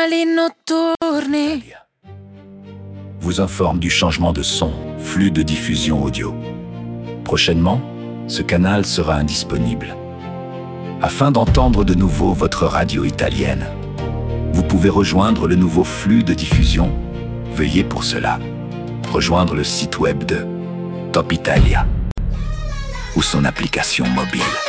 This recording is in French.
Giornali notturni. Vous informe du changement de son, flux de diffusion audio. Prochainement, ce canal sera indisponible. Afin d'entendre de nouveau votre radio italienne, vous pouvez rejoindre le nouveau flux de diffusion. Veuillez pour cela rejoindre le site web de Top Italia ou son application mobile.